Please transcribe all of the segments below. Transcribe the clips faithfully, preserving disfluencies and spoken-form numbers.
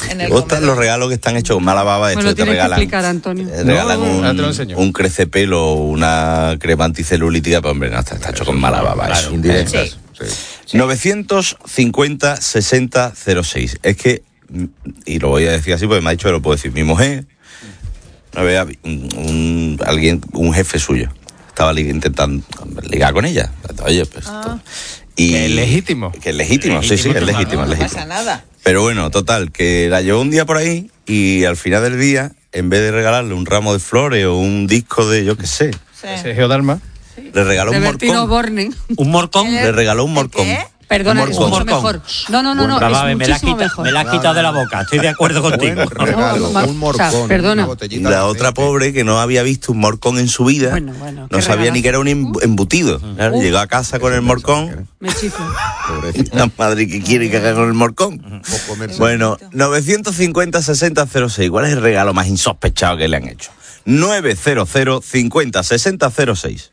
en el Me gustan los regalos que están hechos con mala baba. Me lo tienes que explicar, Antonio. Te regalan No, un, te lo enseño. un crecepelo, una crema anticelulítica, pero hombre, no, está, está hecho con mala baba. Claro, eso. indirectas. Sí. Sí. novecientos cincuenta sesenta cero seis. Es que, y lo voy a decir así porque me ha dicho que lo puedo decir, mi mujer, una vez un, un, alguien, un jefe suyo, estaba li- intentando ligar con ella. Oye, pues... Ah. Y, Que es legítimo. Que es legítimo, sí, sí, Legítimo, es legítimo, No, es no legítimo. pasa nada. Pero bueno, total, que la llevó un día por ahí y al final del día, en vez de regalarle un ramo de flores o un disco de, yo qué sé, Sí. Sergio Dalma. le regaló De un Bertino morcón. Borne. ¿Un morcón? Le regaló un ¿El morcón. qué? Perdona, Un es morcón. mucho Morcón. mejor. No, no, no, no, Brava, es me la has muchísimo quita- mejor. me la has quitado de la boca, estoy de acuerdo contigo. Buen regalo, Ma- un morcón, o sea, perdona. una botellita La de otra aceite. pobre que no había visto un morcón en su vida, Bueno, bueno, no qué sabía ni regalazo. que era un embu- embutido. Claro, Uh. llegó a casa con el morcón. Me chifla. Pobrecita. La madre que quiere que haga con el morcón. O comerse. Bueno, novecientos cincuenta sesenta cero seis. ¿Cuál es el regalo más insospechado que le han hecho? novecientos cincuenta sesenta cero seis.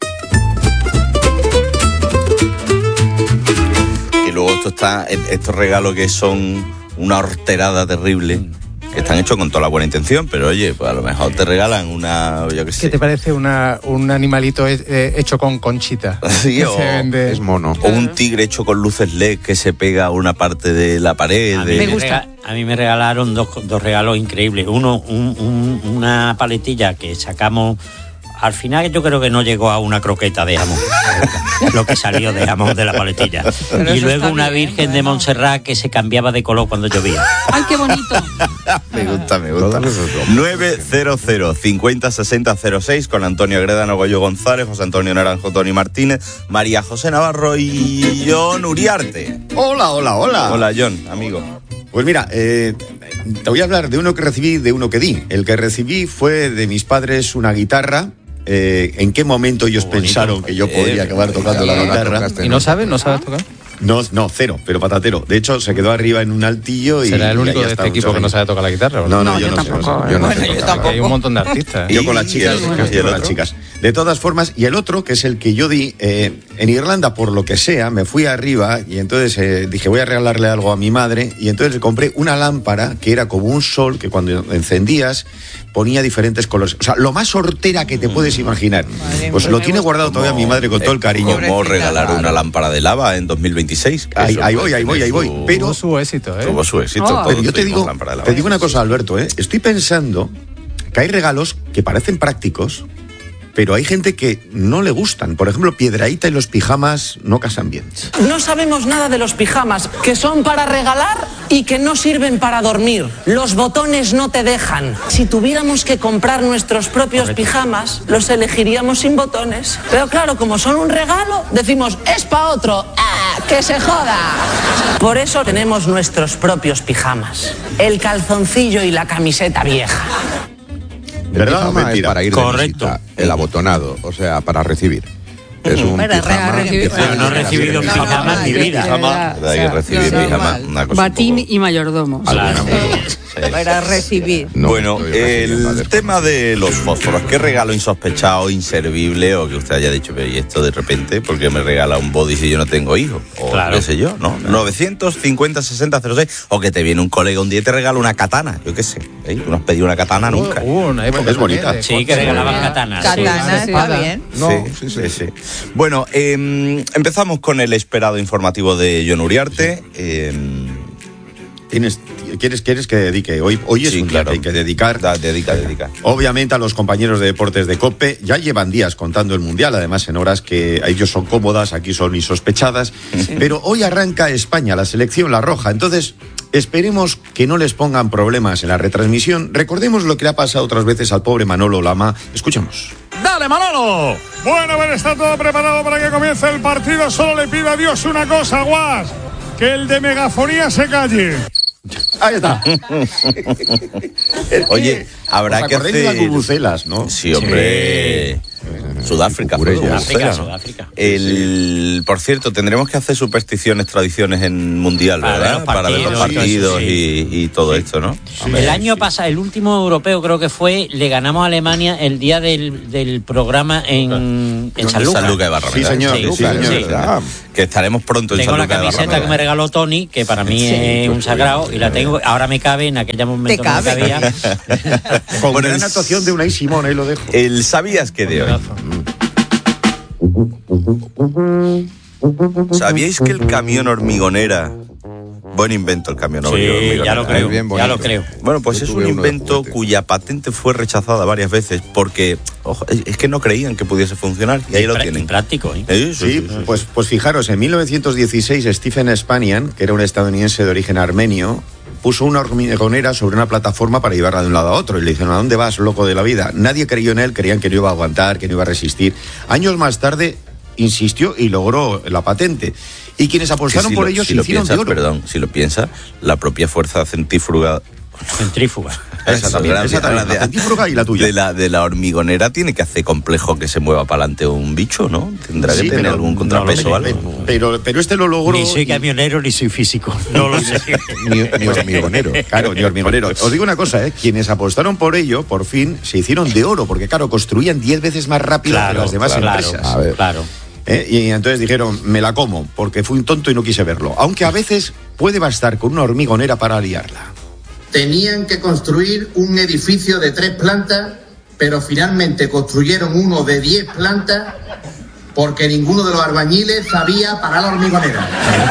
Y luego esto está, estos regalos que son una horterada terrible, que están hechos con toda la buena intención, pero oye, pues a lo mejor te regalan una, yo qué sé. ¿Qué te parece una, un animalito he- eh, hecho con conchita? Sí, Que o- se vende. Es mono. O un tigre hecho con luces L E D que se pega a una parte de la pared. A de- mí, Me me gusta. rega- a mí me regalaron dos, dos regalos increíbles. Uno, un- un- una paletilla que sacamos. Al final yo creo que no llegó a una croqueta de jamón, lo que salió de jamón de la paletilla. Pero Y eso luego está una bien, Virgen de bueno. Montserrat que se cambiaba de color cuando llovía. Ay, qué bonito. Me gusta, me gusta. Todos esos dos. novecientos cincuenta sesenta cero seis con Antonio Agredano, Goyo González, José Antonio Naranjo, Tony Martínez, María José Navarro y John Uriarte. Hola, hola, hola. Hola, John, amigo. Pues mira, eh, te voy a hablar de uno que recibí, de uno que di. El que recibí fue de mis padres una guitarra. Eh, ¿En qué momento ellos Bonito. pensaron que yo podría Eh, acabar tocando la no la guitarra? tocaste. ¿Y no sabes? ¿No sabes tocar? No, no, cero, pero patatero. De hecho, se quedó arriba en un altillo y... Será el y único ahí de está este equipo muchos que no años. sabe tocar la guitarra, ¿o No, no, No, yo, yo no sé, tampoco. no sé. Yo no Bueno, sé yo tocar. tampoco. Hay un montón de artistas. ¿eh? Yo con las Y chicas, el otro, yo y con el las otro. chicas. De todas formas, y el otro, que es el que yo di, eh, en Irlanda, por lo que sea, me fui arriba y entonces eh, dije, voy a regalarle algo a mi madre, y entonces le compré una lámpara que era como un sol que cuando encendías ponía diferentes colores. O sea, lo más hortera que te puedes imaginar. Madre Pues mía. lo tiene guardado todavía mi madre con todo el cariño. ¿Cómo Pobrecita. regalar una Claro. lámpara de lava en dos mil veintiséis? Que Ahí- eso ahí puede voy, ahí voy, tener ahí voy. su- Pero- Tuvo su éxito, ¿eh? Tuvo su éxito. Oh. todos Pero yo te tuvimos digo, lámpara de lava. te digo una cosa, Alberto, ¿eh? Estoy pensando que hay regalos que parecen prácticos, pero hay gente que no le gustan. Por ejemplo, Piedrahíta y los pijamas no casan bien. No sabemos nada de los pijamas, que son para regalar y que no sirven para dormir. Los botones no te dejan. Si tuviéramos que comprar nuestros propios pijamas, los elegiríamos sin botones. Pero claro, como son un regalo, decimos, es para otro. ¡Ah, que se joda! Por eso tenemos nuestros propios pijamas. El calzoncillo y la camiseta vieja. El ¿Verdad o pijama es mentira? para ir de Correcto. visita, el abotonado, o sea, para recibir. Es un Para pijama recibir- que Pero se- no he recibido que se- pijama en mi vida. Pijama, o hay que sea, recibir sí. pijama, normal. una cosa un Batín poco- y mayordomo. Claro. Para recibir. No, bueno, estoy recibiendo el después. tema de los fósforos, ¿qué regalo insospechado, inservible o que usted haya dicho, pero y esto de repente, porque me regala un body si yo no tengo hijos? O Claro. qué sé yo, ¿no? novecientos cincuenta sesenta cero seis, o que te viene un colega un día y te regala una katana, yo qué sé, ¿eh? Tú no has pedido una katana nunca. Hubo una época Es bonita. también de Sí, que corte. regalaban katanas. sí. Katana, sí. está bien. No, sí, sí, sí, sí. sí. Bueno, eh, empezamos con el esperado informativo de John Uriarte. Eh, ¿Tienes, quieres, ¿Quieres que dedique? Hoy, hoy es sí, un claro. día que hay que dedicar. Da, dedica, dedica. Obviamente a los compañeros de deportes de COPE ya llevan días contando el Mundial, además en horas que a ellos son cómodas, aquí son insospechadas, pero hoy arranca España, la selección, la roja, entonces esperemos que no les pongan problemas en la retransmisión. Recordemos lo que le ha pasado otras veces al pobre Manolo Lama. Escuchamos. ¡Dale, Manolo! Bueno, a ver, está todo preparado para que comience el partido. Solo le pido a Dios una cosa, Guas, que el de megafonía se calle. Ahí está. Oye, habrá ¿Os que acordáis de las hacer- bubucelas, no? Sí, hombre. Sudáfrica. Cucurella. fue Sudáfrica, tercera, ¿no? Sudáfrica. El, por cierto, tendremos que hacer supersticiones, tradiciones en Mundial, Para ¿verdad? ver los Para ver los partidos, partidos sí. y, y todo esto, ¿no? El año pasado, el último europeo creo que fue, le ganamos a Alemania el día del, del programa en, en San Lucas. San Lucas de Barrameda. Sí, señor, Sí, sí, sí, señor, sí. ¿verdad? Que estaremos pronto en Tengo San la Lucas de camiseta Barrameda. que me regaló Tony, que para mí es un sagrado, y la tengo, ahora me cabe, en aquel momento Te no me cabe. cabía. Con Bueno, gran el- actuación de Unai Simón, ahí lo dejo. El ¿sabías que de hoy? ¿Sabíais que el camión hormigonera... Buen invento el camión Sí, hormigonera. ya lo ¿eh? creo, bien ya lo bonito. creo. Bueno, pues Yo es tuve un uno de invento juguete. cuya patente fue rechazada varias veces porque, ojo, es, es que no creían que pudiese funcionar y ahí lo Prá- tienen. Práctico, ¿eh? Sí, sí, Sí, sí, sí. pues, pues fijaros, en mil novecientos dieciséis Stephen Spanian, que era un estadounidense de origen armenio, puso una hormigonera sobre una plataforma para llevarla de un lado a otro. Y le dijeron, ¿a dónde vas, loco de la vida? Nadie creyó en él, creían que no iba a aguantar, que no iba a resistir. Años más tarde insistió y logró la patente. Y quienes Que apostaron si por lo, ellos si lo hicieron piensas, de oro. perdón, si lo piensas, la propia fuerza centrífuga Centrífuga. Esa también, Gracias, esa también, la gracias. centrífuga y la tuya. De la, de la hormigonera tiene que hacer complejo que se mueva para adelante un bicho, ¿no? Tendrá Sí, que tener pero algún no contrapeso lo o sé, algo. Pero, pero este lo logró. Ni soy y- camionero ni soy físico. No lo sé. Ni, ni hormigonero. Claro, ni hormigonero. Os digo una cosa, ¿eh? Quienes apostaron por ello, por fin, se hicieron de oro, porque claro, construían diez veces más rápido que las demás claro, empresas. A ver. claro. ¿Eh? Y entonces dijeron, me la como, porque fui un tonto y no quise verlo. Aunque a veces puede bastar con una hormigonera para liarla. Tenían que construir un edificio de tres plantas, pero finalmente construyeron uno de diez plantas porque ninguno de los albañiles sabía parar la hormigonera.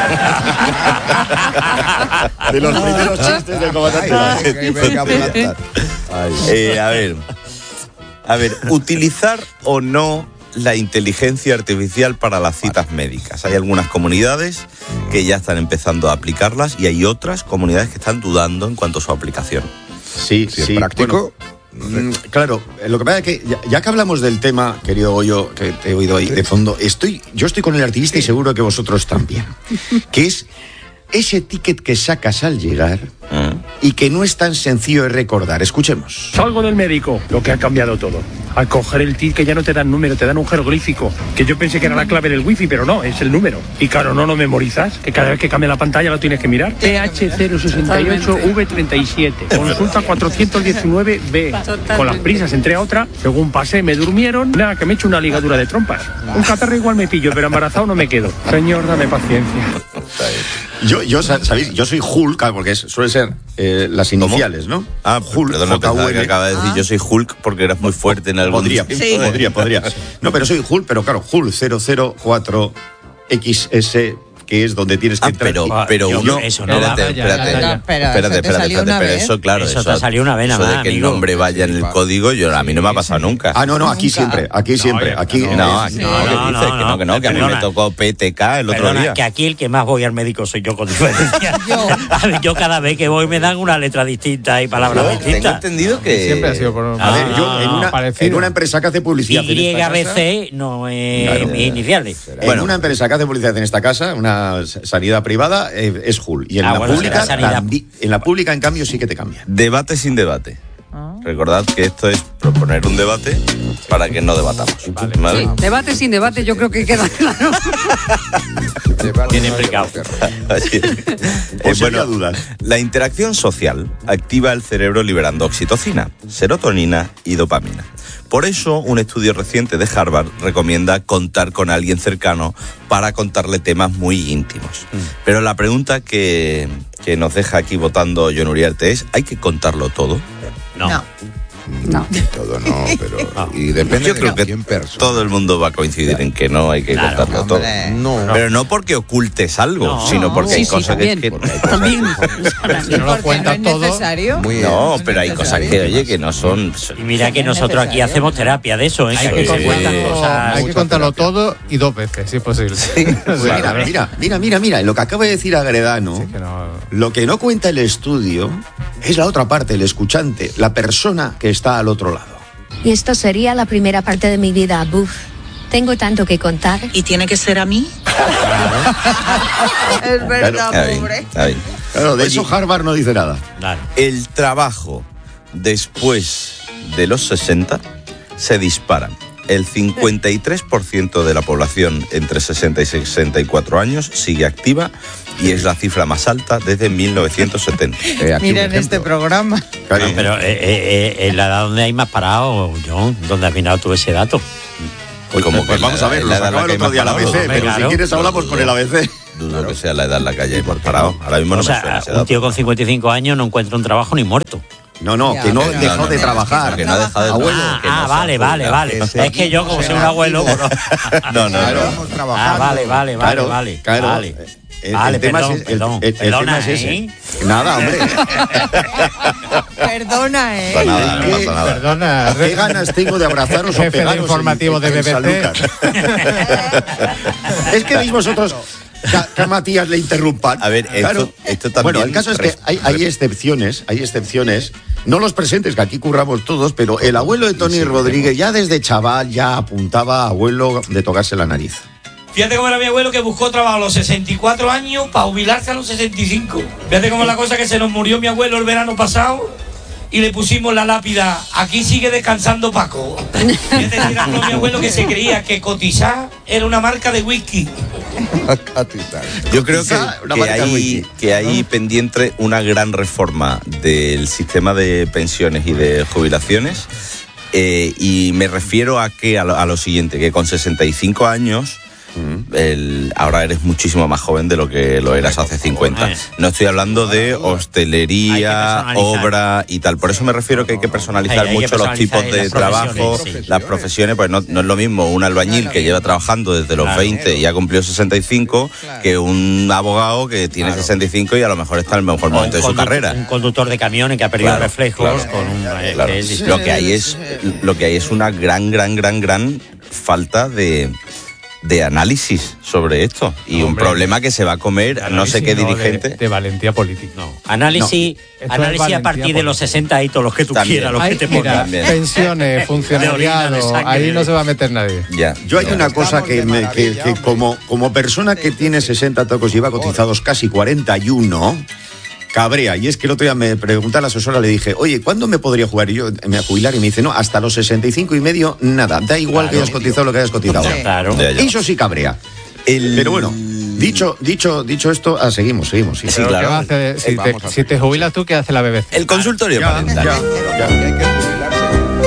De los primeros chistes del comandante. Ay, que venga a plantar. Ay. Eh, a ver, a ver, utilizar o no la inteligencia artificial para las citas médicas. Hay algunas comunidades que ya están empezando a aplicarlas y hay otras comunidades que están dudando en cuanto a su aplicación. Sí, Si es sí. práctico, Bueno, mm, claro, eh, lo que pasa es que ya, ya que hablamos del tema, querido Goyo, que te he oído ahí de fondo, estoy, yo estoy con el artista y seguro que vosotros también. Que es ese ticket que sacas al llegar ¿Eh? y que no es tan sencillo de recordar. Escuchemos. Salgo del médico, lo que ha cambiado todo. Al coger el ticket ya no te dan número, te dan un jeroglífico. Que yo pensé que era la clave del wifi, pero no, es el número. Y claro, no lo memorizas, que cada vez que cambia la pantalla lo tienes que mirar. T H cero sesenta y ocho V treinta y siete, consulta cuatrocientos diecinueve B. Con las prisas entré a otra, según pasé me durmieron, nada, que me he hecho una ligadura de trompas. Un catarro igual me pillo, pero embarazado no me quedo. Señor, dame paciencia. Yo, yo sa- sabéis, yo soy Hulk, claro, porque es- suele ser eh, las iniciales, ¿no? Ah, Hulk, perdona, pensaba J U que L. acaba de decir yo soy Hulk porque eras muy fuerte en algún Podría, Sí. podría, podría. No, pero soy Hulk, pero claro, Hulk cero cero cuatro X S, que es donde tienes que Ah, entrar. pero, Ah, pero yo- uno. eso no espérate, va, espérate, ya, espérate, ya, ya. Pero eso espérate, te espérate, salió espérate, una pero vez. eso, claro, Eso te salió una vez nada eso de más, que el amigo. nombre vaya en el código, yo a mí no me ha pasado nunca. Ah, no, no, aquí Nunca. siempre, aquí siempre, aquí. No, aquí No, no, que no, dices no, que no, que no, que a mí perdona. me tocó P T K el otro Perdona, día. que aquí el que más voy al médico soy yo, con diferencia. Yo. A ver, yo cada vez que voy me dan una letra distinta y palabras Yo tengo distintas. entendido que Siempre ha sido por A ver, Ah, yo en no, una, parecido. en una empresa que hace publicidad en Y esta B casa, C no es Claro. mis iniciales. en Bueno. una empresa que hace publicidad en esta casa, una s- sanidad privada, eh, es Hulk. Y en Ah, la bueno, pública, será sanidad. tambi- en la pública, en cambio, sí que te cambian. debate sin debate. Recordad que esto es proponer un debate para que no debatamos. ¿vale? Sí, debate sin debate, yo creo que queda claro. Bien explicado. Así es. Eh, Pues había dudas. La interacción social activa el cerebro liberando oxitocina, serotonina y dopamina. Por eso, un estudio reciente de Harvard recomienda contar con alguien cercano para contarle temas muy íntimos. Pero la pregunta que, que nos deja aquí votando John Uriarte es, ¿hay que contarlo todo? No. No. No. todo no, pero. Y depende Yo de creo que quién persona. todo el mundo va a coincidir en que no hay que Claro, contarlo todo. hombre. No, Pero no porque ocultes algo, No, sino porque hay sí, sí, cosas que- también. que... porque hay cosas También. Si no lo Porque cuentas no es todo. necesario. muy No, es pero hay cosas que, necesario. oye, que no son... Y mira que Es nosotros aquí necesario. hacemos terapia de eso, ¿eh? Hay Que que, aquí se sí, cuentan contarlo, cosas. hay que mucha contarlo terapia. todo y dos veces, si es posible. Pues mira, mira, mira, mira, mira, lo que acaba de decir Agredano, Sí, que no- lo que no cuenta el estudio es la otra parte, el escuchante, la persona que está al otro lado. Y esto sería la primera parte de mi vida. Buf, tengo tanto que contar. ¿Y tiene que ser a mí? Es verdad, Está bien, pobre. está bien. Claro, de Oye, eso Harvard no dice nada. Claro. el trabajo después de los sesenta se dispara. el cincuenta y tres por ciento de la población entre sesenta y sesenta y cuatro años sigue activa y es la cifra más alta desde mil novecientos setenta. Eh, aquí Mira un en este ejemplo. programa. No, pero eh, eh, eh, en la edad donde hay más parado, John, ¿dónde has mirado tú ese dato? Pues, Como pues que vamos la- a ver, la lo edad sacaba en la el que otro día hay la más A B C, parado. pero Claro. si quieres hablamos con el A B C. Dudo que sea la edad en la que hay por parado. Ahora mismo no O me suena sea, ese un dato. tío con cincuenta y cinco años no encuentra un trabajo ni muerto. No, no, Ya, que no pero- dejó No, no, de no, trabajar. que no ha dejado de Abuelo, trabajar. Ah, que no ah, se ha vale, vale, jubilado. vale. Ese Es que yo, como soy un abuelo, bueno. No, no, Claro, no. vamos Ah, trabajando. vale, vale, vale, Claro, vale. claro. Vale, El, Vale, el tema perdón, es, el, perdón. el- el Perdona, tema es ese. ¿eh? Nada, hombre. Perdona, ¿eh? Pasa nada, no Es que- pasa nada. Perdona, ¿Qué ganas tengo de abrazaros o Jefe de pegaros informativo en- de en B B C. Sanlúcar? Es que veis vosotros que, a- que a Matías le interrumpan. A ver, esto- esto también Bueno, el caso es que hay, hay excepciones, hay excepciones. No los presentes, que aquí curramos todos, pero el abuelo de Tony Rodríguez ya desde chaval ya apuntaba a abuelo de tocarse la nariz. Fíjate cómo era mi abuelo que buscó trabajo a los sesenta y cuatro años para jubilarse a los sesenta y cinco. Fíjate cómo es la cosa, que se nos murió mi abuelo el verano pasado y le pusimos la lápida: aquí sigue descansando Paco. Fíjate, era mi abuelo que se creía que cotizar era una marca de whisky. Yo creo que, Quizá una que marca hay, wiki. que hay pendiente una gran reforma del sistema de pensiones y de jubilaciones. Eh, y me refiero a que a lo, a lo siguiente, que con sesenta y cinco años el, ahora eres muchísimo más joven de lo que lo eras hace cincuenta. No estoy hablando de hostelería, obra y tal. Por eso me refiero que hay que personalizar Hay- hay que mucho los personalizar tipos de las trabajo, profesiones, sí. las profesiones. Pues no, no es lo mismo un albañil que lleva trabajando desde los Claro. veinte y ha cumplido sesenta y cinco que un abogado que tiene sesenta y cinco y a lo mejor está en el mejor momento de su condu- carrera. Un conductor de camiones que ha perdido Claro, reflejos claro, con un. eh, Claro, que es lo que hay es lo que hay es una gran, gran, gran, gran falta de, de análisis sobre esto y un Hombre, problema que se va a comer no sé qué Análisis, no, dirigente. De, de valentía política. No. Análisis, No. Esto análisis es a valentía partir de política. los sesenta y todos los que tú También. quieras, los Ay, que te mira, pongan. También. pensiones, funcionariado, De orina, de sangre. ahí no se va a meter nadie. Ya. Yo hay ya. una cosa Estamos que, de me, que, maravilla, que hombre. como, como persona que tiene sesenta tacos, lleva cotizados casi cuarenta y uno, cabrea. Y es que el otro día me pregunté a la asesora, le dije, oye, ¿cuándo me podría jugar? Y yo me jubilar y me dice, no, hasta los sesenta y cinco y medio, nada. Da igual que hayas cotizado lo que hayas cotizado. Sí. Claro. Ya, ya. Eso sí cabrea. El- Pero bueno, dicho, dicho, dicho esto, ah, seguimos, seguimos. sí. Sí, Pero claro. ¿qué va a hacer? Si, Eh, te, vamos a si te jubilas tú, ¿qué hace la B B C? El consultorio Ya, parental. ya, ya. Hay que jubilarse.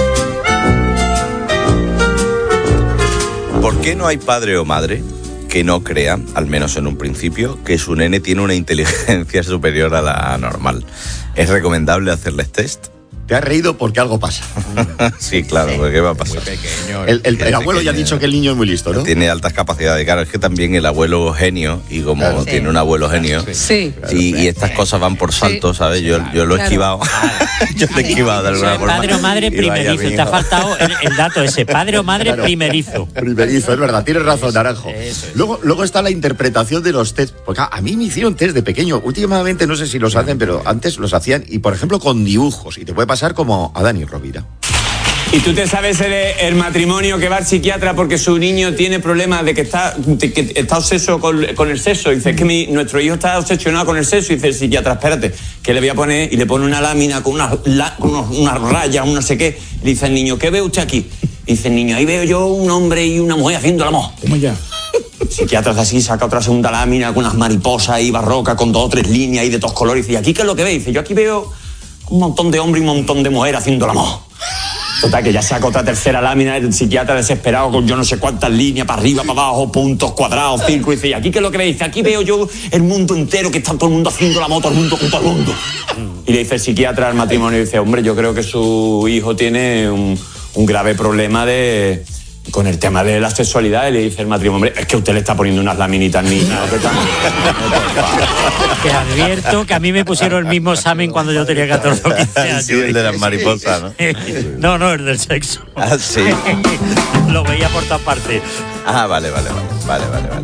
¿Por qué no hay padre o madre que no crea, al menos en un principio, que su nene tiene una inteligencia superior a la normal? ¿Es recomendable hacerles test? Te has reído porque algo pasa. Sí, claro, porque ¿qué va a pasar? Pequeño. El, el- el abuelo ya ha pequeño. dicho que el niño es muy listo, ¿no? Tiene altas capacidades. Claro, es que también el abuelo genio, y como Claro. tiene Sí. un abuelo genio, Sí. y, y estas cosas van por saltos, ¿sabes? Yo, yo lo he Claro. esquivado. Yo lo he esquivado de alguna forma. Padre o madre Y vaya, primerizo. mi Te ha hijo. faltado el, el dato ese. Padre o madre Claro. primerizo. Primerizo, es verdad, tienes razón, Naranjo. eso es. Luego, luego está la interpretación de los test. Porque a mí me hicieron test de pequeño. Últimamente no sé si los hacen, pero antes los hacían, y por ejemplo con dibujos. Y te puede pasar como a Dani Rovira. ¿Y tú te sabes el, el matrimonio que va al psiquiatra porque su niño tiene problemas de que está, de que está obseso con, con el sexo? Dice, es que mi, nuestro hijo está obsesionado con el sexo. Y dice el psiquiatra, espérate, que le voy a poner, y le pone una lámina con unas la, con unos- unas rayas, un no sé qué. Y dice el niño, ¿qué ve usted aquí? Y dice el niño, ahí veo yo un hombre y una mujer haciendo el amor. ¿Cómo ya? El psiquiatra hace así, saca otra segunda lámina con unas mariposas ahí barrocas, con dos o tres líneas ahí de todos colores. Y dice, ¿y aquí qué es lo que ve? Y dice, yo aquí veo un montón de hombres y un montón de mujeres haciendo el amor. Total, que ya saca otra tercera lámina, el psiquiatra desesperado con yo no sé cuántas líneas, para arriba, para abajo, puntos, cuadrados, círculos. Y dice, ¿y aquí qué es lo que ve? Dice, aquí veo yo el mundo entero, que está todo el mundo haciendo la moto, todo el mundo con todo el mundo. Y le dice el psiquiatra al matrimonio, dice, hombre, yo creo que su hijo tiene un, un grave problema de con el tema de la sexualidad. Y le dice el matrimonio, hombre, es que usted le está poniendo unas laminitas niño. ¿Qué tal? Te advierto que a mí me pusieron el mismo examen cuando yo tenía catorce o quince años. Sí, el de las mariposas, ¿no? No, no, el del sexo. Ah, sí. Lo veía por todas partes. Ah, vale, vale, vale, vale, vale, vale.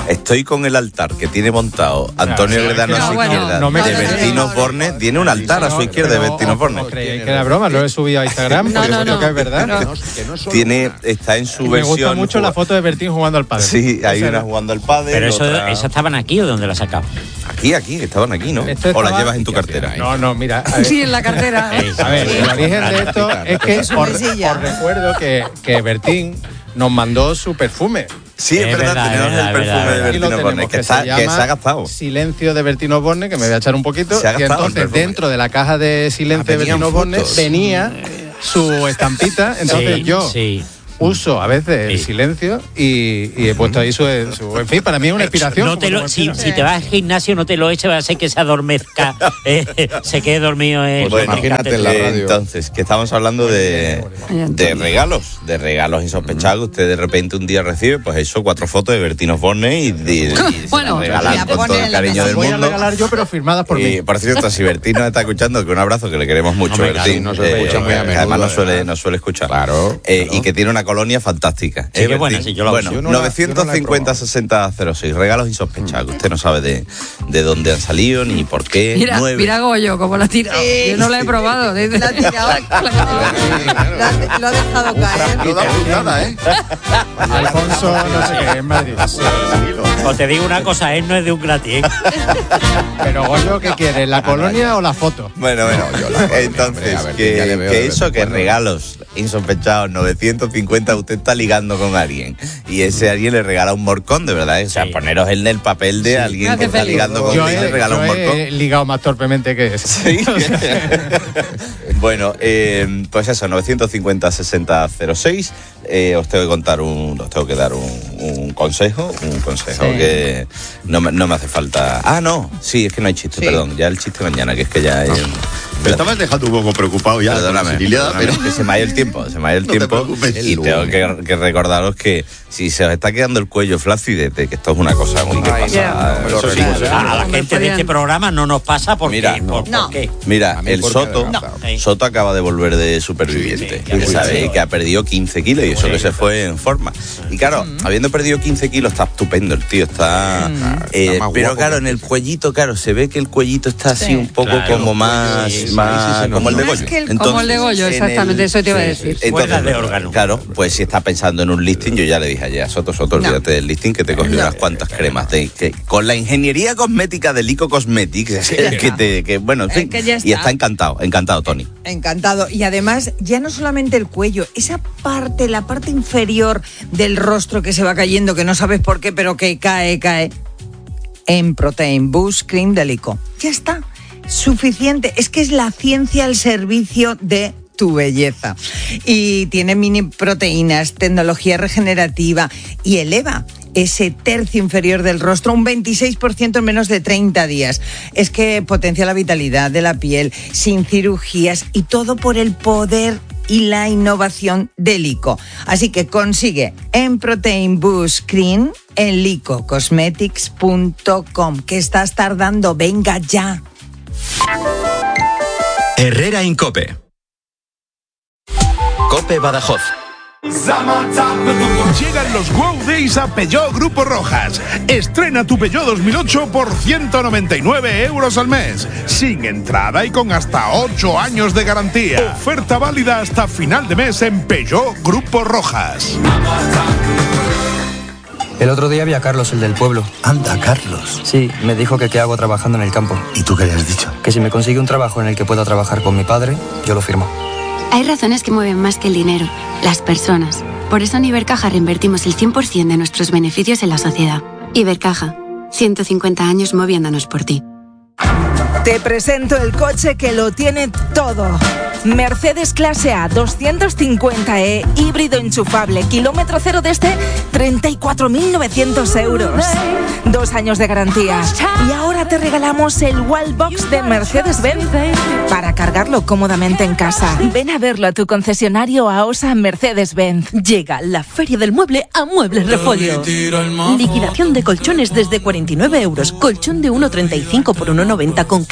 Estoy con el altar que tiene montado Antonio Gredano a su no, izquierda, bueno, no me de parece- Bertino Borne. Tiene un altar a su izquierda de Bertino Borne. ¿Creéis que era broma? Lo he subido a Instagram porque no, creo no. que es verdad. Tiene, está en su Y me versión. gusta mucho la foto de Bertín jugando al pádel. Sí, hay Esa una era. jugando al pádel. Pero eso, otra- ¿esas estaban aquí o de dónde las has sacado? Aquí, aquí, estaban aquí, ¿no? Esto O las estaba- llevas en tu cartera. No, no, mira. a ver. Sí, en la cartera. A ver, el origen de esto es que Es os, una mesilla. os recuerdo que, que Bertín nos mandó su perfume. Sí, es, Es verdad, verdad, tenemos es verdad, el perfume es verdad. de Aquí lo Bertino Borne, tenemos, que, que, está, se que llama se ha gastado. Silencio de Bertino Borne, que me voy a echar un poquito. Se ha Y gastado el entonces, perfume. dentro de la caja de Silencio Ah, de Bertino venían Borne fotos. venía su estampita. Entonces Sí, yo sí. uso a veces el Sí. silencio y, y he puesto ahí su, su- En fin, para mí es una inspiración. No te como lo, como si, inspira. si te vas al gimnasio, no te lo eches, va a ser que se adormezca, eh, se quede dormido en Bueno, imagínate en la eh, radio. entonces, que estamos hablando de, de regalos, de regalos insospechados. Usted de repente un día recibe, pues eso, cuatro fotos de Bertino Borne y, de, y se Bueno, las regalan y la con pone todo en el la cariño mesa. del Voy a mundo. regalar yo, pero firmadas por Y mí. por cierto, si Bertín nos está escuchando, que un abrazo, que le queremos mucho, Hombre, Bertín. claro, nos escucha muy a menudo, además nos suele, además. nos suele escuchar. Claro, Eh, claro. Y que tiene una colonia fantástica. Sí, ¿Eh, qué buena, Bertín? sí, yo la Bueno, uso. Yo no la- novecientos cincuenta sesenta cero seis, regalos insospechados, que usted no sabe de, de dónde han salido ni por qué. Mira, Nueve. mira Goyo, como lo ha tirado. Sí. Yo no lo he probado. Lo ha tirado. Lo ha, lo ha dejado caer. No da puntada, ¿eh? Alfonso, no sé qué, en Madrid. O te digo una cosa, él no es de un gratis, ¿eh? Pero Goyo, ¿qué quieres? ¿La colonia o la foto? Bueno, bueno, yo la colonia, entonces, hombre, a ver, que, ya le veo que de vez eso, en que cuando. regalos insospechados, novecientos cincuenta, usted está ligando con alguien y ese alguien le regala un morcón, de verdad, ¿eh? O sea, Sí. poneros en el papel de alguien Me que hace está feliz. ligando con Yo usted y le he, regala yo un morcón. he ligado más torpemente que eso. Sí. Bueno, eh, pues eso, novecientos cincuenta sesenta cero seis. Eh, os tengo que contar un, os tengo que dar un, un consejo, un consejo Sí. que no me, no me hace falta. Ah, no, sí, es que no hay chiste, Sí. perdón, ya el chiste mañana, que es que ya. eh, Me estabas dejando un poco preocupado ya. Perdóname, con la senilidad, perdóname, pero que se me ha ido el tiempo, se me ha ido el No te tiempo preocupes. y tengo que, que recordaros que si se os está quedando el cuello flácidete, que esto es una cosa muy que Ay, pasa. no me lo eso sí, recuerdes. A la Hombre, gente de podían- este programa no nos pasa porque. Mira, ¿por, por no. qué? Mira, A mí el porque Soto, adelantado. No. Soto acaba de volver de superviviente. Sí, sí, y sí, sabéis sí. que ha perdido quince kilos y eso Sí. que se fue en forma. Y claro, habiendo perdido quince kilos está estupendo el tío, está... eh, Está más pero guapo claro, que en el antes. cuellito, claro, se ve que el cuellito está así Sí. un poco Claro, como más... sí, sí, más sí, sí, como el de Más Goyo. que el- Entonces, Como el de Goyo, en exactamente, eso te iba a decir. Entonces, Cuerdas de órgano. Claro, pues si está pensando en un listing, yo ya le dije ayer a Soto, Soto, No. olvídate del listing que te cogió No. unas cuantas cremas. De, que, con la ingeniería cosmética de Lico Cosmetics, que, te, que bueno, en Es fin, que ya y está. está encantado, encantado, Tony. Encantado. Y además, ya no solamente el cuello, esa parte, la parte inferior del rostro que se va cayendo, que no sabes por qué, pero que cae, cae. En Protein Boost Cream de Lico. Ya está. Suficiente. Es que es la ciencia al servicio de tu belleza. Y tiene mini proteínas, tecnología regenerativa y eleva ese tercio inferior del rostro un veintiséis por ciento en menos de treinta días. Es que potencia la vitalidad de la piel sin cirugías y todo por el poder y la innovación de Lico. Así que consigue en Protein Boost Cream en lico cosmetics punto com. ¿Qué estás tardando? Venga ya. Herrera Incope. Cope Badajoz. Llegan los Wow Days a Peugeot Grupo Rojas. Estrena tu Peugeot dos mil ocho por ciento noventa y nueve euros al mes, sin entrada y con hasta ocho años de garantía. Oferta válida hasta final de mes en Peugeot Grupo Rojas. El otro día vi a Carlos, el del pueblo. Anda, Carlos. Sí, me dijo que qué hago trabajando en el campo. ¿Y tú qué le has dicho? Que si me consigue un trabajo en el que pueda trabajar con mi padre, yo lo firmo. Hay razones que mueven más que el dinero, las personas. Por eso en Ibercaja reinvertimos el cien por ciento de nuestros beneficios en la sociedad. Ibercaja, ciento cincuenta años moviéndonos por ti. Te presento el coche que lo tiene todo. Mercedes Clase A doscientos cincuenta E, híbrido enchufable, kilómetro cero desde treinta y cuatro mil novecientos euros. Dos años de garantía. Y ahora te regalamos el Wallbox de Mercedes-Benz para cargarlo cómodamente en casa. Ven a verlo a tu concesionario AOSA Mercedes-Benz. Llega la Feria del Mueble a Muebles Refollo. Liquidación de colchones desde cuarenta y nueve euros. Colchón de uno treinta y cinco por uno noventa con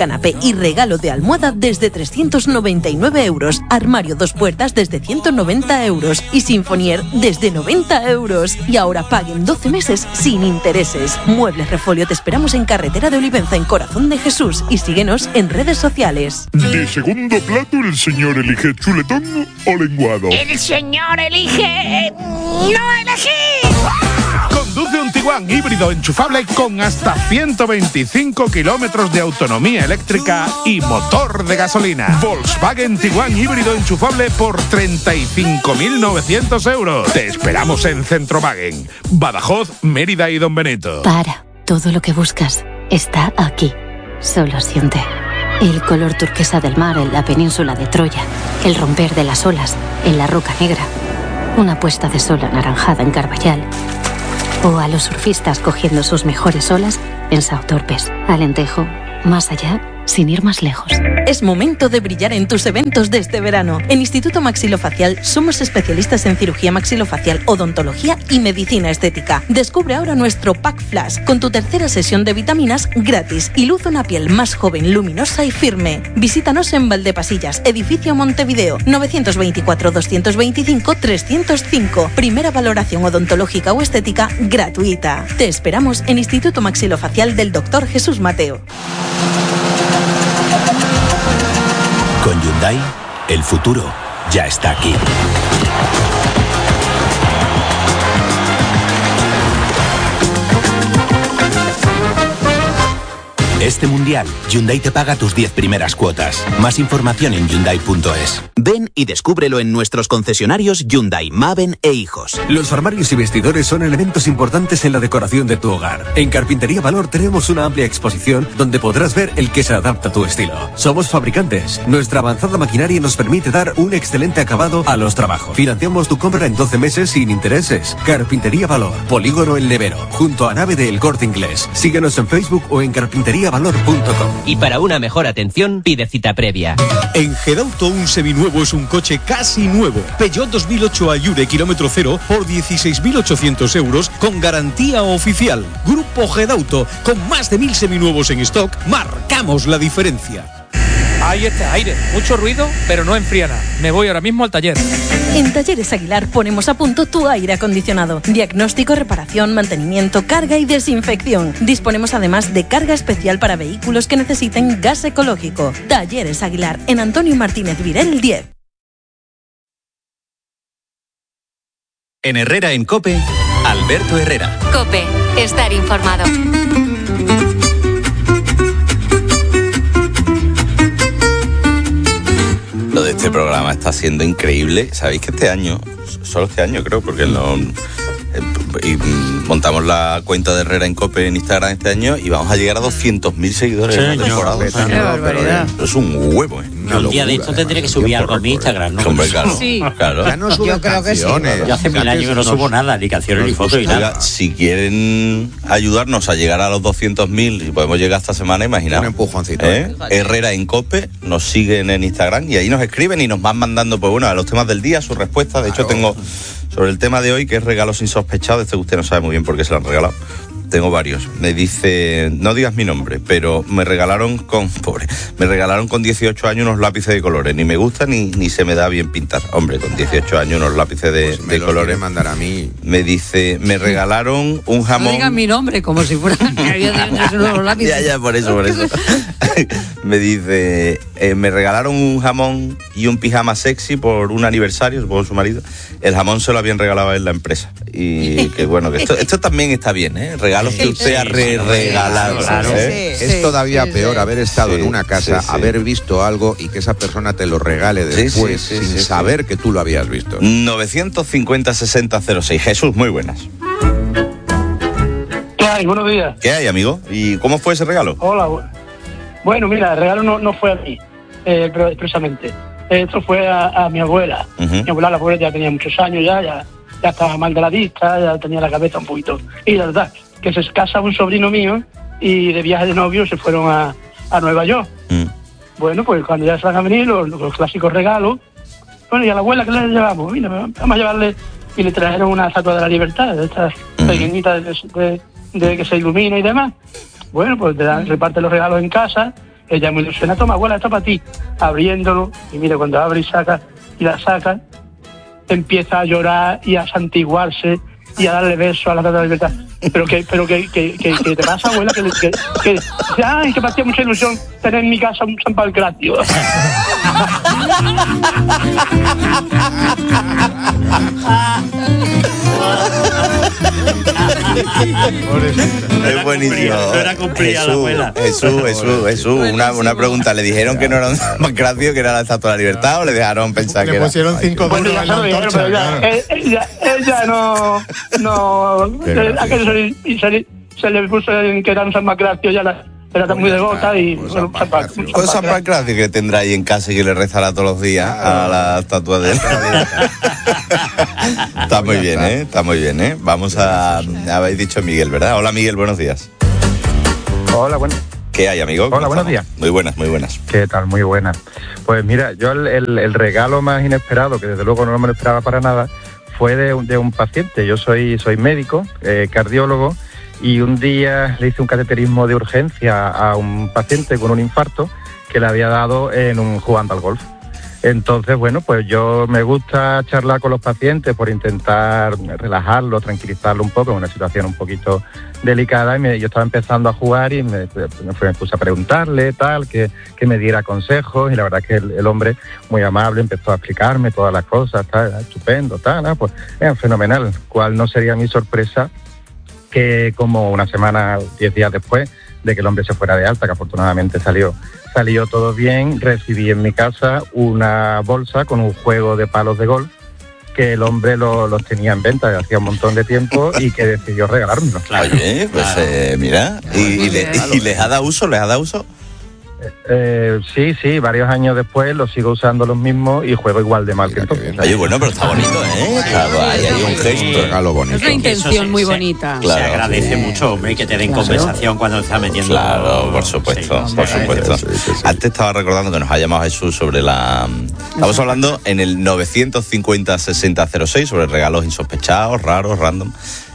canapé y regalo de almohada desde trescientos noventa y nueve euros. Armario dos puertas desde ciento noventa euros. Y Sinfonier desde noventa euros. Y ahora paguen doce meses sin intereses. Muebles Refolio, te esperamos en Carretera de Olivenza, en Corazón de Jesús. Y síguenos en redes sociales. De segundo plato, el señor elige chuletón o lenguado. El señor elige... ¡no elegir! Conduce un Tiguan híbrido enchufable con hasta ciento veinticinco kilómetros de autonomía eléctrica y motor de gasolina. Volkswagen Tiguan híbrido enchufable por treinta y cinco mil novecientos euros. Te esperamos en Centrowagen, Badajoz, Mérida y Don Benito. Para, todo lo que buscas está aquí. Solo siente. El color turquesa del mar en la península de Troya. El romper de las olas en la Roca Negra. Una puesta de sol anaranjada en Carballal. O a los surfistas cogiendo sus mejores olas en Sautorpes. Alentejo, más allá, sin ir más lejos. Es momento de brillar en tus eventos de este verano. En Instituto Maxilofacial somos especialistas en cirugía maxilofacial, odontología y medicina estética. Descubre ahora nuestro Pack Flash con tu tercera sesión de vitaminas gratis y luce una piel más joven, luminosa y firme. Visítanos en Valdepasillas, edificio Montevideo, novecientos veinticuatro, doscientos veinticinco, trescientos cinco. Primera valoración odontológica o estética gratuita. Te esperamos en Instituto Maxilofacial del doctor Jesús Mateo. Con Hyundai, el futuro ya está aquí. Este mundial, Hyundai te paga tus diez primeras cuotas. Más información en Hyundai punto es. Ven y descúbrelo en nuestros concesionarios Hyundai, Maven e Hijos. Los armarios y vestidores son elementos importantes en la decoración de tu hogar. En Carpintería Valor tenemos una amplia exposición donde podrás ver el que se adapta a tu estilo. Somos fabricantes. Nuestra avanzada maquinaria nos permite dar un excelente acabado a los trabajos. Financiamos tu compra en doce meses sin intereses. Carpintería Valor, Polígono El Levero, junto a nave de El Corte Inglés. Síguenos en Facebook o en carpintería valor punto com. Y para una mejor atención, pide cita previa. En Gedauto un seminuevo es un coche casi nuevo. Peugeot dos mil ocho Ayure kilómetro cero por dieciséis mil ochocientos euros con garantía oficial. Grupo Gedauto, con más de mil seminuevos en stock, marcamos la diferencia. Ahí está, aire, mucho ruido, pero no enfría nada. Me voy ahora mismo al taller. En Talleres Aguilar ponemos a punto tu aire acondicionado. Diagnóstico, reparación, mantenimiento, carga y desinfección. Disponemos además de carga especial para vehículos que necesiten gas ecológico. Talleres Aguilar, en Antonio Martínez Virel diez. En Herrera en COPE, Alberto Herrera. COPE, estar informado. Lo de este programa está siendo increíble. Sabéis que este año, solo este año creo, porque no, y montamos la cuenta de Herrera en COPE en Instagram este año y vamos a llegar a doscientos mil seguidores en la temporada. Qué barbaridad. Es un huevo, ¿eh? Yo un día de esto tendré que subir algo a mi Instagram, ¿no? Hombre, claro. Sí. Claro. Ya no subes Yo creo que sí. Yo hace mil años que no subo nada, ni canciones ni fotos ni nada. Oiga, si quieren ayudarnos a llegar a los doscientos mil y podemos llegar esta semana, imaginaos. Un empujoncito. ¿Eh? Herrera en COPE, nos siguen en Instagram y ahí nos escriben y nos van mandando, pues bueno, a los temas del día, sus respuestas. De hecho, tengo sobre el tema de hoy, que es regalos insospechados, este usted no sabe muy bien por qué se lo han regalado. Tengo varios. Me dice, no digas mi nombre, pero me regalaron con, pobre, me regalaron con dieciocho años unos lápices de colores. Ni me gusta ni, ni se me da bien pintar. Hombre, con dieciocho años unos lápices de, pues me de los colores. quiere mandar a mí. Me dice, me regalaron un jamón. No digan mi nombre, como si fuera que había unos lápices. Ya, ya, por eso, por eso. Me dice, eh, me regalaron un jamón y un pijama sexy por un aniversario, supongo su marido. El jamón se lo habían regalado en la empresa. Y que bueno, que esto, esto también está bien, ¿eh? Regalos que usted ha re regalado. Claro. ¿eh? Es todavía sí, peor sí. haber estado Sí, en una casa, sí, sí. haber visto algo y que esa persona te lo regale Sí, después sí, sí, sin sí, saber sí. que tú lo habías visto. novecientos cincuenta, sesenta, cero seis. Jesús, muy buenas. ¿Qué hay? Buenos días. ¿Qué hay, amigo? ¿Y cómo fue ese regalo? Hola. Bueno, mira, el regalo no, no fue a mí, eh, pero expresamente. Esto fue a, a mi abuela. Uh-huh. Mi abuela, la abuela ya tenía muchos años ya, ya, ya estaba mal de la vista, ya tenía la cabeza un poquito. Y la verdad, que se casa un sobrino mío y de viaje de novio se fueron a, a Nueva York. Mm. Bueno, pues cuando ya se van a venir los, los clásicos regalos, bueno, y a la abuela que le llevamos, mira, vamos a llevarle, y le trajeron una estatua de la libertad, de estas Mm. pequeñitas de, de, de que se ilumina y demás. Bueno, pues te dan, reparte los regalos en casa ella muy ilusionada, toma abuela, esto para ti, abriéndolo, y mira, cuando abre y saca, y la saca, empieza a llorar y a santiguarse y a darle besos a la Estatua de la Libertad. Pero que, pero que, que, que, que te pasa, abuela, que, que, que, que ay, que me hacía mucha ilusión tener en mi casa un San Pancracio. Es buenísimo. Jesús, Jesús, Jesús, Jesús. Una, una pregunta. ¿Le dijeron que no era un Pancracio, que era la Estatua de la Libertad, o le dejaron pensar que Le era? pusieron cinco Bueno, duros ya en la se lo dijeron, antorcha, pero ella, claro. eh, ella, ella no, no, Qué eh, aquello se, le- y se, le- se le puso en que era un San Pancracio, ya la, era muy devota y bueno, San Pancracio. Pues San Pancracio que tendrá ahí en casa y que le rezará todos los días a la estatua de él. Está muy bien, ¿eh? Está muy bien, ¿eh? Vamos a... Habéis dicho Miguel, ¿verdad? Hola, Miguel, buenos días. Hola, buenas. ¿Qué hay, amigo? Hola, buenos días. Muy buenas, muy buenas. ¿Qué tal? Muy buenas. Pues mira, yo el, el- el regalo más inesperado, que desde luego no me lo esperaba para nada, fue de, un- de un paciente. Yo soy, soy médico, eh, cardiólogo, y un día le hice un cateterismo de urgencia a un paciente con un infarto que le había dado en un jugando al golf. Entonces, bueno, pues yo me gusta charlar con los pacientes por intentar relajarlo, tranquilizarlo un poco, en una situación un poquito delicada, y me- yo estaba empezando a jugar y me, me fui- me puse a preguntarle, tal, que, que me diera consejos, y la verdad que el, el hombre, muy amable, empezó a explicarme todas las cosas, tal, estupendo, tal, ah, pues era fenomenal. ¿Cuál no sería mi sorpresa? Que como una semana, diez días después de que el hombre se fuera de alta, que afortunadamente salió salió todo bien, recibí en mi casa una bolsa con un juego de palos de golf que el hombre lo- los tenía en venta desde hacía un montón de tiempo y que decidió regalármelo. Oye, pues eh, mira, y, y le- y les ha dado uso, les ha dado uso. Eh, sí, sí, varios años después lo sigo usando los mismos y juego igual de mal que entonces. Oye, bueno, pero está bonito, ¿eh? Claro, ahí hay un gesto. Regalo bonito. Es una intención muy bonita. Se agradece mucho, hombre, que te den Claro. compensación cuando te está metiendo. Claro, por supuesto, por supuesto. Antes estaba recordando que nos ha llamado Jesús sobre la... Estamos hablando en el novecientos cincuenta sesenta cero seis sobre regalos insospechados, raros, random,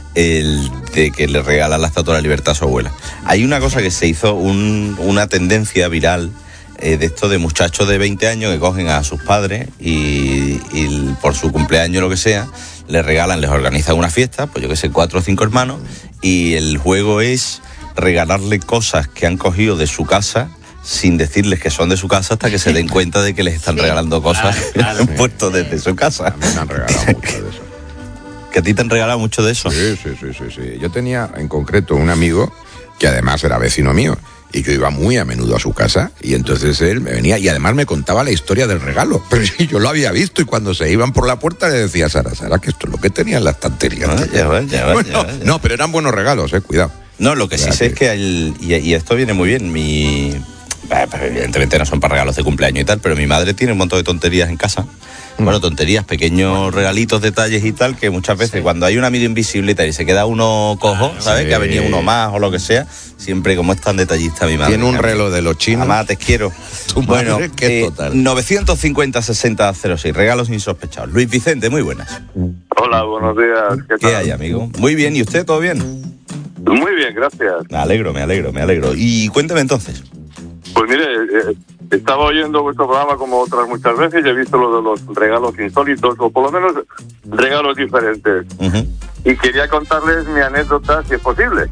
el de que le regala la Estatua de la Libertad a su abuela. Hay una cosa que se hizo, un- una tendencia viral eh, de esto de muchachos de veinte años que cogen a sus padres y, y por su cumpleaños o lo que sea, les regalan, les organizan una fiesta, pues yo que sé, cuatro o cinco hermanos, y el juego es regalarle cosas que han cogido de su casa sin decirles que son de su casa hasta que se den cuenta de que les están regalando cosas que han puesto desde su casa. Me han regalado mucho de eso. ¿Que a ti te han regalado mucho de eso? Sí, sí, sí, sí, sí. Yo tenía en concreto un amigo que además era vecino mío y yo iba muy a menudo a su casa y entonces él me venía y además me contaba la historia del regalo. Pero sí, yo lo había visto y cuando se iban por la puerta le decía a Sara, Sara, que esto es lo que tenía en la estantería. Ah, ya va, ya va, Bueno, ya va, ya va. no, pero eran buenos regalos, eh, cuidado. No, lo que sí sé es que, el, y, y esto viene muy bien, mi... eh, pues, evidentemente no son para regalos de cumpleaños y tal, pero mi madre tiene un montón de tonterías en casa. Bueno, tonterías, pequeños regalitos, detalles y tal, que muchas veces cuando hay un amigo invisible y tal, y se queda uno cojo, ¿sabes? Sí. Que ha venido uno más o lo que sea, siempre como es tan detallista mi madre. Tiene un reloj de los chinos. Mamá, te quiero. Tu madre, Bueno, qué eh, total. novecientos cincuenta sesenta cero seis, regalos insospechados. Luis Vicente, muy buenas. Hola, buenos días. ¿Qué ¿Qué tal? hay, amigo? Muy bien, ¿y usted todo bien? Muy bien, gracias. Me alegro, me alegro, me alegro. Y cuénteme entonces. Pues mire, eh, estaba oyendo vuestro programa como otras muchas veces y he visto lo de los regalos insólitos, o por lo menos regalos diferentes. Y quería contarles mi anécdota, si es posible.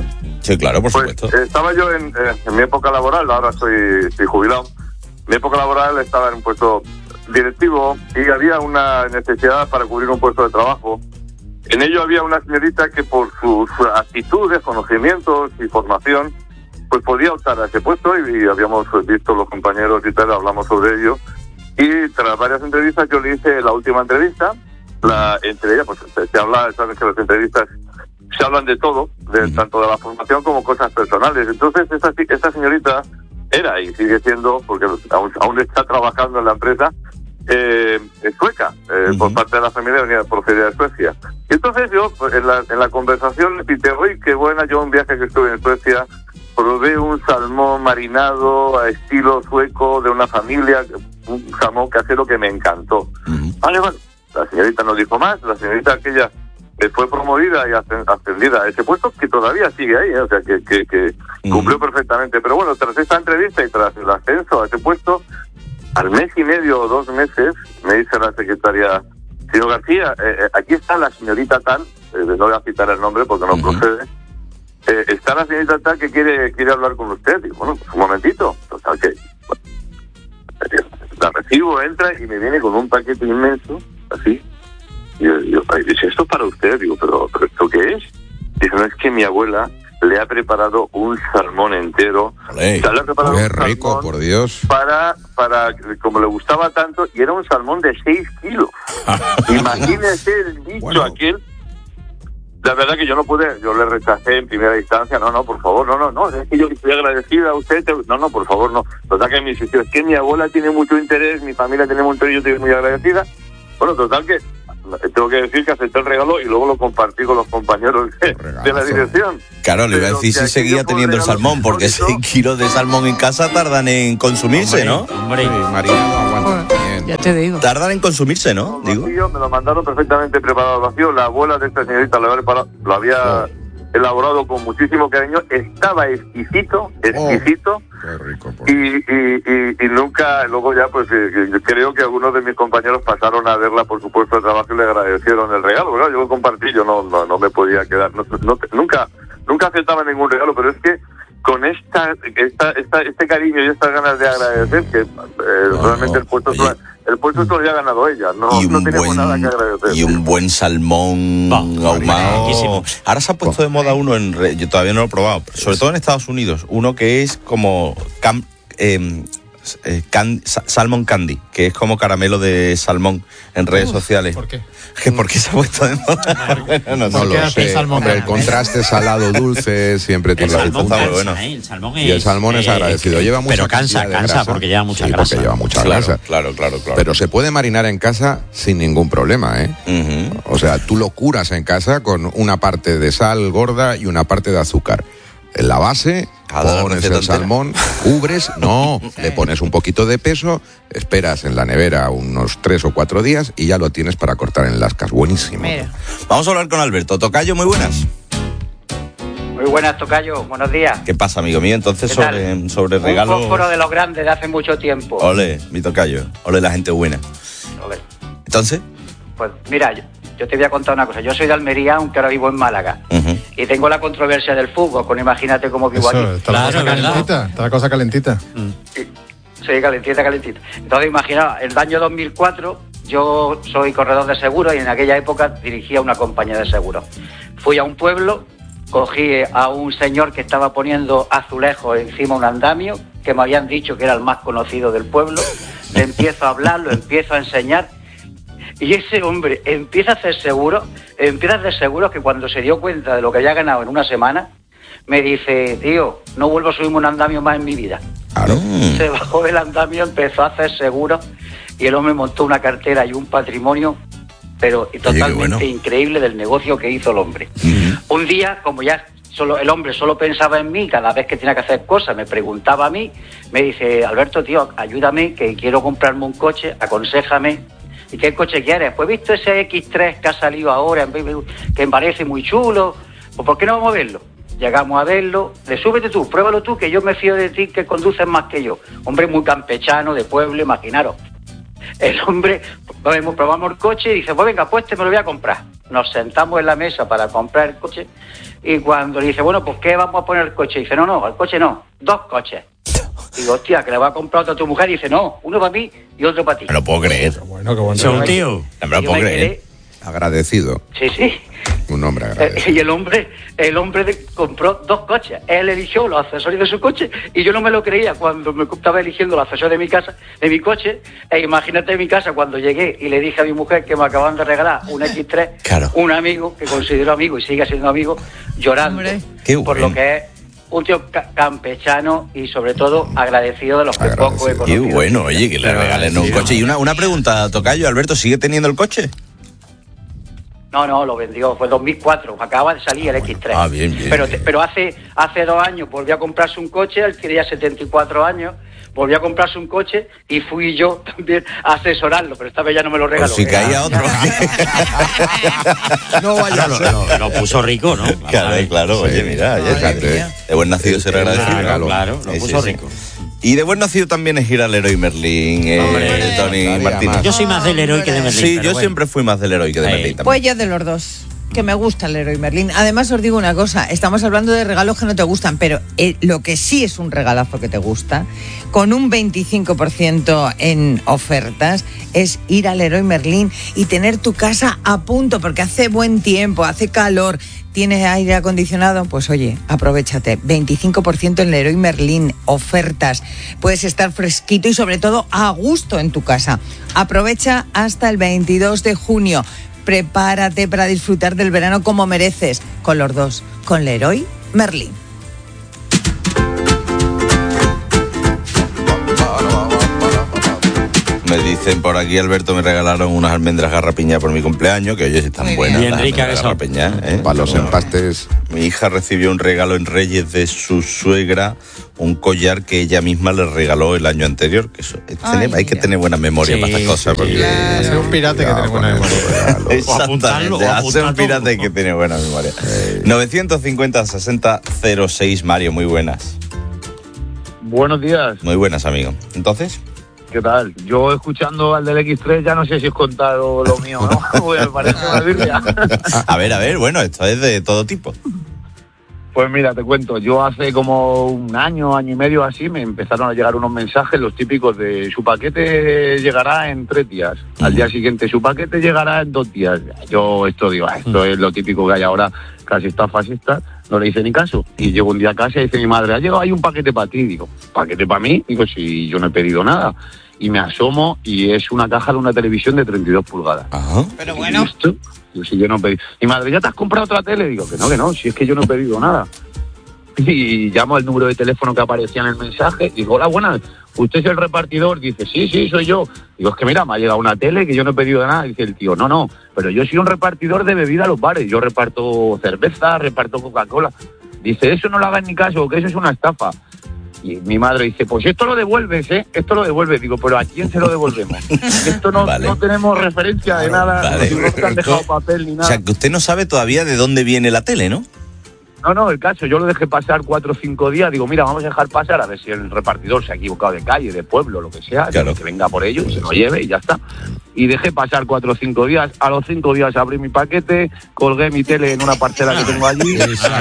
Sí, claro, por Pues, supuesto. eh, estaba yo en, eh, en mi época laboral, ahora soy, soy jubilado. Mi época laboral estaba en un puesto directivo y había una necesidad para cubrir un puesto de trabajo. En ello había una señorita que por sus actitudes, conocimientos y formación, pues podía optar a ese puesto y, y habíamos visto los compañeros y tal, hablamos sobre ello. Y tras varias entrevistas yo le hice la última entrevista, la entre ellas, pues se, se habla, sabes que las entrevistas se hablan de todo, de, tanto de la formación como cosas personales. Entonces esta, esta señorita era y sigue siendo, porque aún, aún está trabajando en la empresa, eh, es sueca, eh, por parte de la familia venía procedida de Suecia. Y entonces yo, pues, en la, en la conversación le dije, uy, qué buena, yo un viaje que estuve en Suecia, probé un salmón marinado a estilo sueco de una familia, un salmón casero que me encantó. Vale, bueno, la señorita no dijo más, la señorita aquella eh, fue promovida y ascendida a ese puesto, que todavía sigue ahí, ¿eh? O sea, que, que, que mm. cumplió perfectamente. Pero bueno, tras esta entrevista y tras el ascenso a ese puesto, al mes y medio o dos meses, me dice la secretaria, señor García, eh, aquí está la señorita tal, eh, no voy a citar el nombre porque no uh-huh. procede, eh, está la señorita tal que quiere quiere hablar con usted. Digo, bueno, pues un momentito. Total que bueno, la recibo, entra y me viene con un paquete inmenso, así. Y yo, yo dice, ¿esto es para usted? Digo, ¿pero, pero esto qué es? Dice, no, es que mi abuela le ha preparado un salmón entero. Olé, o sea, le ha preparado qué un rico, por Dios. Para, para, como le gustaba tanto, y era un salmón de seis kilos. Imagínese el bicho bueno. aquel. La verdad que yo no pude, yo le rechacé en primera instancia, no, no, por favor, no, no, no, es que yo estoy agradecida a usted, no, no, por favor, no. Total que me insistió, es que mi abuela tiene mucho interés, mi familia tiene mucho interés, yo estoy muy agradecida. Bueno, total que tengo que decir que acepté el regalo y luego lo compartí con los compañeros de, de la dirección. Claro, le iba a decir si seguía teniendo el salmón, porque seis kilos de salmón en casa tardan en consumirse, ¿no? Hombre, sí, marinado aguanta. Ya te digo. Tardan en consumirse, ¿no? Digo. Vacío, me lo mandaron perfectamente preparado al vacío. La abuela de esta señorita lo había, preparado, lo había oh. elaborado con muchísimo cariño. Estaba exquisito, exquisito. Oh. Qué rico, por... y, y, y, y nunca, luego ya pues eh, creo que algunos de mis compañeros pasaron a verla por su puesto de trabajo y le agradecieron el regalo, ¿verdad? Yo lo compartí, yo no, no, no me podía quedar, no, no, nunca, nunca aceptaba ningún regalo, pero es que con esta, esta, esta este cariño y estas ganas de agradecer, que eh, no, realmente no, el puesto oye, el puesto esto lo ha ganado ella, no, no tenemos buen, nada que agradecer. Y un buen salmón oh, ahumado. Ahora se ha puesto de moda uno, en yo todavía no lo he probado, sobre todo en Estados Unidos, uno que es como cam, eh, eh, can, salmon candy, que es como caramelo de salmón en redes Uf, sociales. ¿Por qué? ¿Que ¿Por qué se ha puesto de moda? no, no, no lo sé. Hombre, el contraste salado-dulce siempre tiene el salmón cansa, bueno. ¿eh? El salmón es, y el salmón es agradecido. Lleva mucha pero cansa, cansa grasa. porque lleva mucha sí, grasa. Porque lleva mucha claro, grasa. Claro, claro, claro. Pero se puede marinar en casa sin ningún problema, ¿eh? Uh-huh. O sea, tú lo curas en casa con una parte de sal gorda y una parte de azúcar. En la base, pones el salmón, cubres, no, le pones un poquito de peso, esperas en la nevera unos tres o cuatro días y ya lo tienes para cortar en lascas. Buenísimo. Mira. Vamos a hablar con Alberto. Tocayo, muy buenas. Muy buenas, Tocayo. Buenos días. ¿Qué pasa, amigo mío? Entonces, sobre, sobre regalos... Un fósforo de los grandes de hace mucho tiempo. Ole, mi Tocayo. Ole, la gente buena. Ole. ¿Entonces? Pues mira, yo, yo te voy a contar una cosa. Yo soy de Almería, aunque ahora vivo en Málaga. Uh-huh. Y tengo la controversia del fútbol, con imagínate cómo vivo Eso, aquí. Está la cosa calentita, está la cosa calentita. Mm. Sí, sí, calentita, calentita. Entonces, imagina, en el año dos mil cuatro, yo soy corredor de seguros y en aquella época dirigía una compañía de seguros. Fui a un pueblo, cogí a un señor que estaba poniendo azulejos encima de un andamio, que me habían dicho que era el más conocido del pueblo. Le empiezo a hablar, lo empiezo a enseñar. Y ese hombre empieza a hacer seguros, empieza a hacer seguros que cuando se dio cuenta de lo que había ganado en una semana, me dice, tío, no vuelvo a subirme un andamio más en mi vida. Claro. Se bajó del andamio, empezó a hacer seguros y el hombre montó una cartera y un patrimonio, pero totalmente bueno. increíble del negocio que hizo el hombre. Uh-huh. Un día, como ya solo el hombre solo pensaba en mí, cada vez que tenía que hacer cosas, me preguntaba a mí, me dice, Alberto, tío, ayúdame, que quiero comprarme un coche, aconséjame. ¿Y qué coche quieres? Pues visto ese equis tres que ha salido ahora, que me parece muy chulo, pues ¿por qué no vamos a verlo? Llegamos a verlo, le súbete tú, pruébalo tú, que yo me fío de ti, que conduces más que yo. Hombre muy campechano, de pueblo, imaginaros. El hombre, probamos el coche y dice, pues venga, pues te me lo voy a comprar. Nos sentamos en la mesa para comprar el coche y cuando le dice, bueno, pues ¿qué vamos a poner el coche? Dice, no, no, al coche no, dos coches. Digo, hostia, que le va a comprar otra a tu mujer. Y dice, no, uno para mí y otro para ti. Me lo puedo creer. Qué bueno, qué bueno. Son tío. Me lo puedo creer. Agradecido. Sí, sí. Un hombre agradecido. Eh, y el hombre, el hombre de, compró dos coches. Él eligió los accesorios de su coche y yo no me lo creía cuando me estaba eligiendo los accesorios de mi casa, de mi coche. E imagínate en mi casa cuando llegué y le dije a mi mujer que me acaban de regalar un equis tres, claro. un amigo que considero amigo y sigue siendo amigo, llorando. Qué por bueno. lo que es un tío ca- campechano y sobre todo agradecido de los que poco he conocido. Qué bueno, oye, que le regalen un coche. Y una, una pregunta, Tocayo, Alberto, ¿sigue teniendo el coche? No, no, lo vendió, fue dos mil cuatro, acaba de salir el equis tres. Ah, bien, bien. Pero, bien. pero hace hace dos años volvió a comprarse un coche, él quería setenta y cuatro años, volvió a comprarse un coche y fui yo también a asesorarlo, pero esta vez ya no me lo regaló. Pues si caía otro. No vaya a ser. Lo, lo puso rico, ¿no? Claro, claro, sí. Oye, mira, oye, fíjate, de buen nacido se agradece. Claro, claro, lo sí, puso sí, rico. Sí. Y de buen nacido también es ir al Leroy Merlin, eh, Hombre, Tony claro, Martínez. yo soy más del Leroy que de Merlin. Sí, yo bueno. siempre fui más del Leroy que de Merlin también. Pues yo de los dos, que me gusta el Leroy Merlin. Además os digo una cosa, estamos hablando de regalos que no te gustan, pero eh, lo que sí es un regalazo que te gusta, con un veinticinco por ciento en ofertas, es ir al Leroy Merlin y tener tu casa a punto, porque hace buen tiempo, hace calor, tienes aire acondicionado, pues oye, aprovéchate. veinticinco por ciento en Leroy Merlin, ofertas. Puedes estar fresquito y sobre todo a gusto en tu casa. Aprovecha hasta el veintidós de junio. Prepárate para disfrutar del verano como mereces, con los dos, con Leroy Merlin. Me dicen por aquí, Alberto, me regalaron unas almendras garrapiña por mi cumpleaños, que oye, están Muy buenas. bien, las ricas almendras que son. garrapiña, ¿eh? Para los empastes. Mi hija recibió un regalo en Reyes de su suegra, un collar que ella misma le regaló el año anterior. Que eso, Ay, tener, hay que tener buena memoria Sí, para estas cosas. sí, Porque claro. Hacer un pirata que tiene buena memoria. Exactamente, hacer un pirata y que tiene buena memoria. novecientos cincuenta sesenta cero seis, Mario, muy buenas. Buenos días. Muy buenas, amigo. Entonces, ¿qué tal? Yo escuchando al del equis tres ya no sé si os contado lo mío, ¿no? Pues me parece una birria. a ver, a ver, bueno, esto es de todo tipo. Pues mira, te cuento, yo hace como un año, año y medio así, me empezaron a llegar unos mensajes, los típicos de su paquete llegará en tres días, al día siguiente su paquete llegará en dos días. Yo esto digo, esto es lo típico que hay ahora, casi está fascista, no le hice ni caso. Y llego un día a casa y dice mi madre, ha llegado ahí un paquete para ti. Digo, ¿paquete para mí? Digo, si yo no he pedido nada. Y me asomo y es una caja de una televisión de treinta y dos pulgadas. Ajá. Pero bueno. ¿Esto? Digo, si yo no pedí. Mi madre, ¿ya te has comprado otra tele? Digo, que no, que no, si es que yo no he pedido nada. Y llamo al número de teléfono que aparecía en el mensaje. Digo, hola, buenas, ¿usted es el repartidor? Dice, sí, sí, soy yo. Digo, es que mira, me ha llegado una tele que yo no he pedido nada. Dice el tío, no, no, pero yo soy un repartidor de bebida a los bares. Yo reparto cerveza, reparto Coca-Cola. Dice, eso no lo hagas ni caso, que eso es una estafa. Y mi madre dice, pues esto lo devuelves, ¿eh? Esto lo devuelves. Digo, pero ¿a quién se lo devolvemos? Esto no, Vale. no tenemos referencia de nada. Vale. No te han dejado papel ni O nada. sea, que usted no sabe todavía de dónde viene la tele, ¿no? No, no, el caso, yo lo dejé pasar cuatro o cinco días, digo, mira, vamos a dejar pasar a ver si el repartidor se ha equivocado de calle, de pueblo, lo que sea, Claro. que venga por ello y se lo lleve y ya está. Y dejé pasar cuatro o cinco días, a los cinco días abrí mi paquete, colgué mi tele en una parcela que tengo allí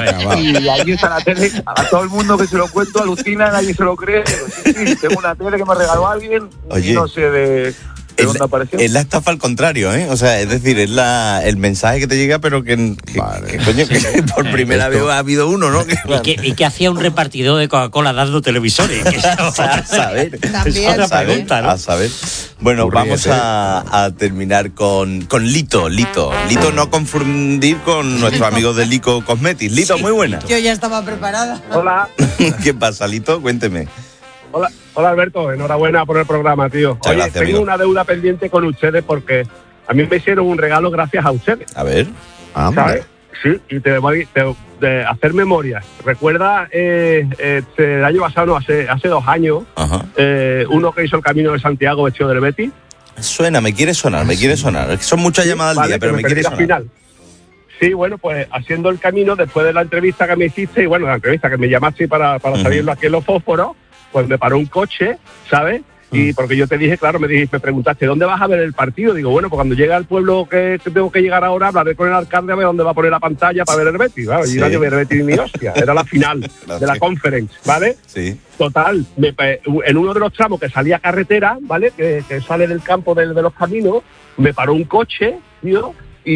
y allí está la tele, a todo el mundo que se lo cuento alucina, nadie se lo cree, pero sí, sí, tengo una tele que me regaló alguien Oye. y no sé de... ¿De dónde apareció? Es la estafa al contrario, ¿eh? O sea, es decir, es la, el mensaje que te llega, pero que, que, Vale. que, coño, que por primera vez ha habido uno, ¿no? Que, ¿Y qué, y qué hacía un repartidor de Coca-Cola dando televisores? Que eso- a saber, También. es otra a saber, pregunta, ¿no? a saber. Bueno, Ocurriese. vamos a, a terminar con, con Lito, Lito. Lito no confundir con nuestro amigo de Lico Cosmetics. Lito, muy buena. Yo ya estaba preparada. Hola, ¿Qué pasa, Lito? Cuénteme. hola, hola Alberto, enhorabuena por el programa, tío. Muchas Oye, gracias, tengo amigo. una deuda pendiente con ustedes porque a mí me hicieron un regalo gracias a ustedes. A ver. ¿Sabes? Sí, y te voy te- de hacer memoria. Recuerda, eh, eh, el año pasado, no, hace, hace dos años, Ajá. eh, uno que hizo el Camino de Santiago vestido del Betis. Suena, me quiere sonar, me quiere sonar. Es que son muchas llamadas al Vale, día, pero que me perdí quiere la sonar. final. Sí, bueno, pues haciendo el camino después de la entrevista que me hiciste, y bueno, la entrevista que me llamaste para, para Ujú. salirlo aquí en los fósforos, pues me paró un coche, ¿sabes? Y porque yo te dije, claro, me dijiste, me preguntaste, ¿dónde vas a ver el partido? Digo, bueno, pues cuando llegue al pueblo que, que tengo que llegar ahora, hablaré con el alcalde a ver dónde va a poner la pantalla para ver el Betis. Claro, Sí. y no ver el Betis ni hostia, era la final Claro, de la sí. conference, ¿vale? Sí. Total, me pe- en uno de los tramos que salía carretera, ¿vale? Que, que sale del campo de, de los caminos, me paró un coche, tío,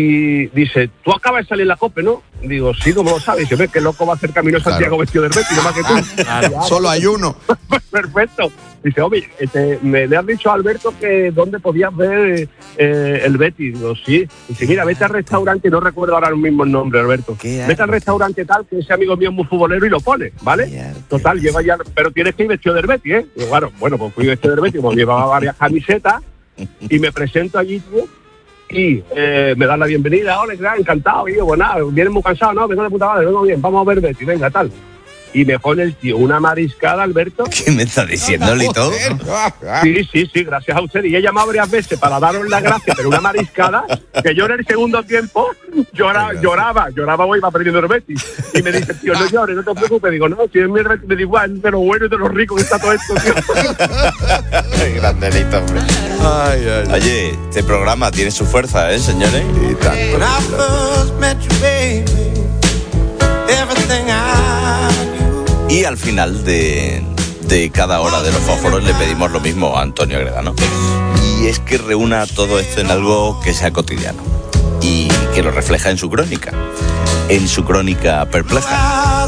y dice, tú acabas de salir en la COPE, ¿no? Digo, sí, ¿cómo lo sabes? Dice, ves, qué loco va a hacer Camino a Santiago vestido del Betis, no más que tú. Ya, Solo hay uno. Perfecto. Dice, hombre, este, me le has dicho a Alberto que dónde podías ver eh, el Betis. Digo, sí. Dice, mira, vete al restaurante, no recuerdo ahora mismo el nombre, Alberto. Vete al restaurante tal, que ese amigo mío es muy futbolero y lo pone, ¿vale? Total, llego allá, pero tienes que ir vestido del Betis, ¿eh? Digo, bueno, bueno, pues fui vestido del Betis, como llevaba varias camisetas, y me presento allí, tío, y eh, me dan la bienvenida, hola, gran, encantado, y yo, pues nada, vienes muy cansado, no, vengo de puta madre, vengo bien, vamos a ver Betis, venga, tal. y me pone el tío una mariscada, Alberto. ¿Qué me está diciendo, Lito? Sí, sí, sí, gracias a usted. Y he llamado varias veces para daros las gracias, pero una mariscada que yo en el segundo tiempo llora, lloraba, lloraba o iba perdiendo el Betis. Y me dice, tío, no llores, no te preocupes. Digo, no, si es mi Betis, me da igual, de lo bueno y de lo rico que está todo esto, tío. Qué grande, Lito, hombre. Ay, ay, ay. Oye, este programa tiene su fuerza, ¿eh, señores? Y tanto. Y al final de, de cada hora de los fósforos le pedimos lo mismo a Antonio Gredano. Y es que reúna todo esto en algo que sea cotidiano y que lo refleja en su crónica, en su crónica perpleja.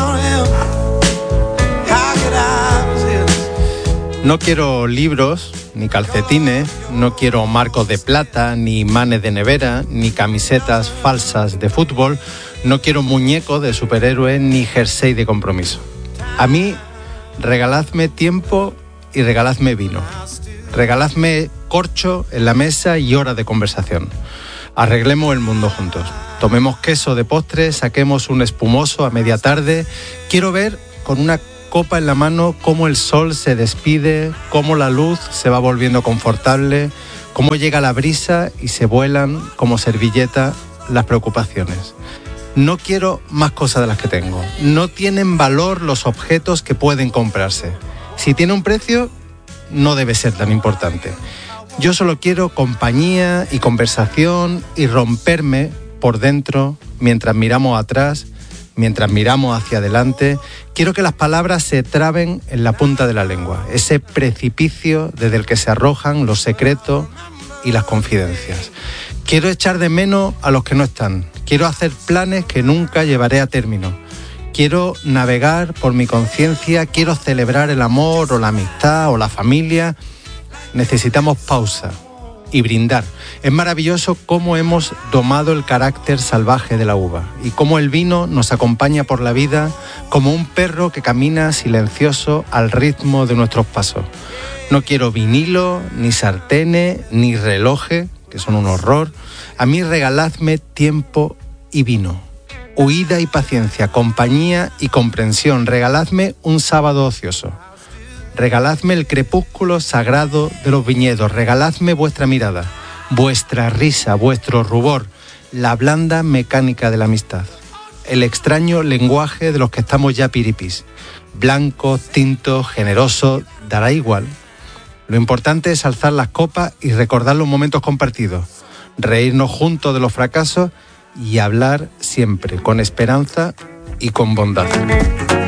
No quiero libros, ni calcetines, no quiero marcos de plata, ni imanes de nevera, ni camisetas falsas de fútbol, no quiero muñecos de superhéroe, ni jersey de compromiso. A mí, regaladme tiempo y regaladme vino. Regaladme corcho en la mesa y horas de conversación. Arreglemos el mundo juntos. Tomemos queso de postre, saquemos un espumoso a media tarde. Quiero ver con una copa en la mano cómo el sol se despide, cómo la luz se va volviendo confortable, cómo llega la brisa y se vuelan como servilleta las preocupaciones. No quiero más cosas de las que tengo. No tienen valor los objetos que pueden comprarse. Si tiene un precio, no debe ser tan importante. Yo solo quiero compañía y conversación y romperme por dentro mientras miramos atrás, mientras miramos hacia adelante. Quiero que las palabras se traben en la punta de la lengua, ese precipicio desde el que se arrojan los secretos y las confidencias. Quiero echar de menos a los que no están. Quiero hacer planes que nunca llevaré a término. Quiero navegar por mi conciencia, quiero celebrar el amor o la amistad o la familia. Necesitamos pausa y brindar. Es maravilloso cómo hemos domado el carácter salvaje de la uva y cómo el vino nos acompaña por la vida como un perro que camina silencioso al ritmo de nuestros pasos. No quiero vinilo, ni sartenes, ni relojes, que son un horror. A mí regaladme tiempo y vino, huida y paciencia, compañía y comprensión. Regaladme un sábado ocioso. Regaladme el crepúsculo sagrado de los viñedos. Regaladme vuestra mirada, vuestra risa, vuestro rubor, la blanda mecánica de la amistad, el extraño lenguaje de los que estamos ya piripis. Blancos, tintos, generosos, dará igual. Lo importante es alzar las copas y recordar los momentos compartidos, reírnos juntos de los fracasos y hablar siempre con esperanza y con bondad.